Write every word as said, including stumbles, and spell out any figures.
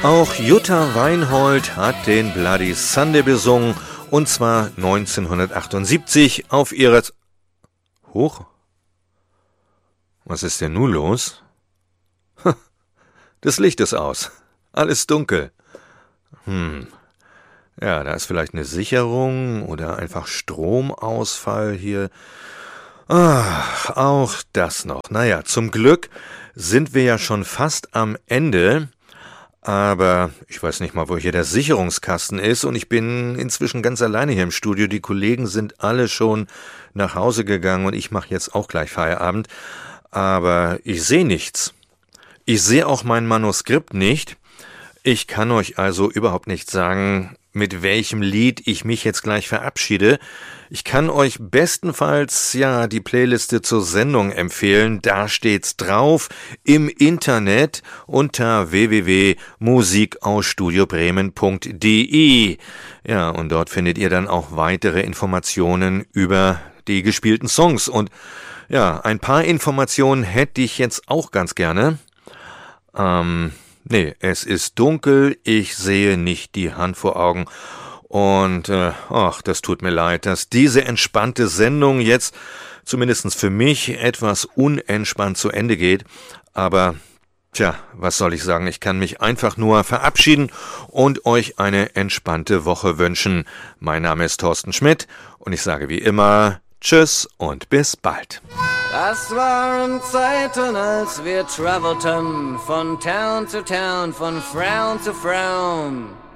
Auch Jutta Weinhold hat den Bloody Sunday besungen, und zwar neunzehnhundertachtundsiebzig auf ihrer... Huch? Was ist denn nun los? Das Licht ist aus. Alles dunkel. Hm. Ja, da ist vielleicht eine Sicherung oder einfach Stromausfall hier. Ach, auch das noch. Naja, zum Glück sind wir ja schon fast am Ende. Aber ich weiß nicht mal, wo hier der Sicherungskasten ist, und ich bin inzwischen ganz alleine hier im Studio. Die Kollegen sind alle schon nach Hause gegangen und ich mache jetzt auch gleich Feierabend. Aber ich sehe nichts. Ich sehe auch mein Manuskript nicht. Ich kann euch also überhaupt nicht sagen, mit welchem Lied ich mich jetzt gleich verabschiede. Ich kann euch bestenfalls ja die Playliste zur Sendung empfehlen. Da steht's drauf im Internet unter w w w punkt musik aus studio bremen punkt d e. Ja, und dort findet ihr dann auch weitere Informationen über die gespielten Songs. Und ja, ein paar Informationen hätte ich jetzt auch ganz gerne. Ähm... Nee, es ist dunkel, ich sehe nicht die Hand vor Augen und äh, ach, das tut mir leid, dass diese entspannte Sendung jetzt, zumindest für mich, etwas unentspannt zu Ende geht, aber tja, was soll ich sagen, ich kann mich einfach nur verabschieden und euch eine entspannte Woche wünschen. Mein Name ist Thorsten Schmidt und ich sage wie immer Tschüss und bis bald. Das waren Zeiten, als wir travelten von Town zu Town, von Frown zu Frown.